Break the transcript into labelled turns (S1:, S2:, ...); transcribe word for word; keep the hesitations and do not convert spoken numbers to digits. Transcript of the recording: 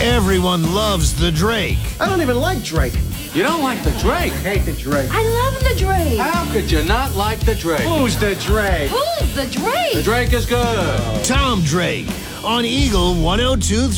S1: Everyone loves the Drake.
S2: I don't even like Drake.
S3: You don't like the Drake?
S2: I hate the Drake.
S4: I love the Drake.
S3: How could you not like the Drake?
S2: Who's the Drake?
S4: Who's the Drake?
S3: The Drake is good.
S1: Tom Drake on Eagle one oh two.